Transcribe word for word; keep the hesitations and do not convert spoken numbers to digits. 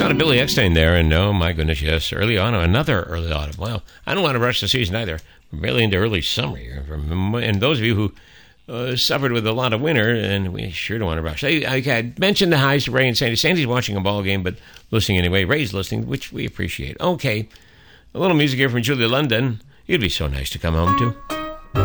Sound of Billy Eckstein there, and oh my goodness, yes, early autumn, another early autumn. Well, I don't want to rush the season either. We're barely into early summer here. And those of you who uh, suffered with a lot of winter, and we sure don't want to rush. I, I had mentioned the highs to Ray and Sandy. Sandy's watching a ball game, but listening anyway. Ray's listening, which we appreciate. Okay, a little music here from Julia London. You'd be so nice to come home to.